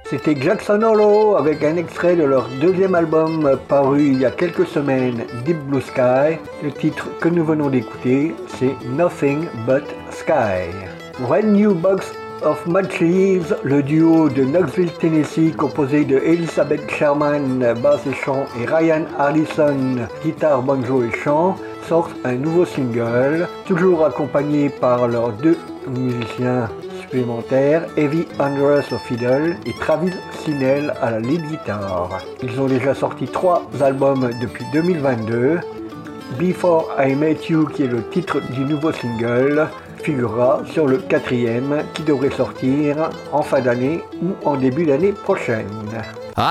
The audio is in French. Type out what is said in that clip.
C'était Jackson Hollow avec un extrait de leur deuxième album paru il y a quelques semaines, Deep Blue Sky. Le titre que nous venons d'écouter, c'est Nothing But Sky. Brand New Box of Matches, le duo de Knoxville, Tennessee, composé de Elizabeth Sherman, basse et chant, et Ryan Harrison, guitare, banjo et chant, sortent un nouveau single, toujours accompagné par leurs deux musiciens supplémentaires, Evie Andrus au fiddle et Travis Sinell à la lead guitare. Ils ont déjà sorti 3 albums depuis 2022. Before I Met You, qui est le titre du nouveau single, figurera sur le 4e qui devrait sortir en fin d'année ou en début d'année prochaine.